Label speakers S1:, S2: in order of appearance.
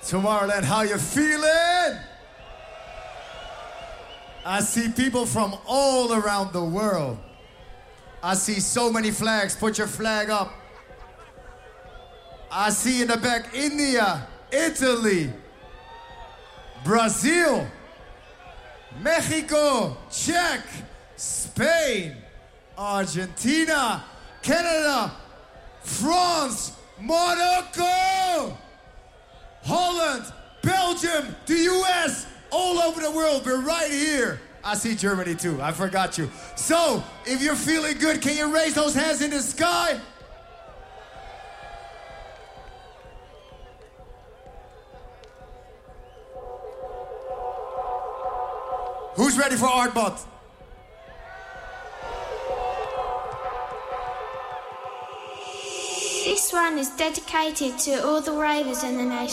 S1: Tomorrowland, how you feeling? I see people from all around the world. I see so many flags. Put your flag up. I see in the back India, Italy, Brazil, Mexico, Czech, Spain, Argentina, Canada, France, Monaco, Holland, Belgium, the US, all over the world. We're right here. I see Germany too. I forgot you. So, if you're feeling good, can you raise those hands in the sky? Who's ready for Artbot?
S2: This one is dedicated to all the ravers in the nation.